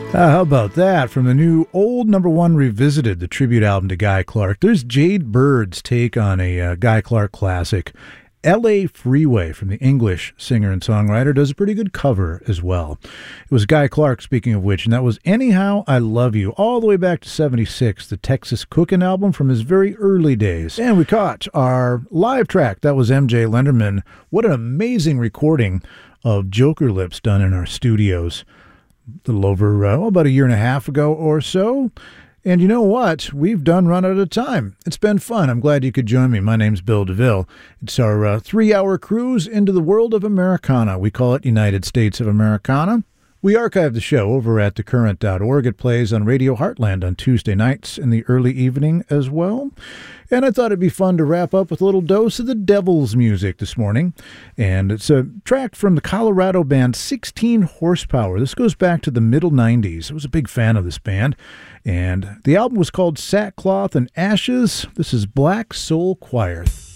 How about that? From the new Old Number One Revisited, the tribute album to Guy Clark, there's Jade Bird's take on a Guy Clark classic. L.A. Freeway from the English singer and songwriter does a pretty good cover as well. It was Guy Clark, speaking of which, and that was Anyhow I Love You, all the way back to 76, the Texas Cookin' album from his very early days. And we caught our live track. That was M.J. Lenderman. What an amazing recording of Joker Lips done in our studios a little over about a year and a half ago or so. And you know what? We've run out of time. It's been fun. I'm glad you could join me. My name's Bill DeVille. It's our 3-hour cruise into the world of Americana. We call it United States of Americana. We archive the show over at thecurrent.org. It plays on Radio Heartland on Tuesday nights in the early evening as well. And I thought it'd be fun to wrap up with a little dose of the Devil's music this morning. And it's a track from the Colorado band 16 Horsepower. This goes back to the middle 90s. I was a big fan of this band. And the album was called Sackcloth and Ashes. This is Black Soul Choir.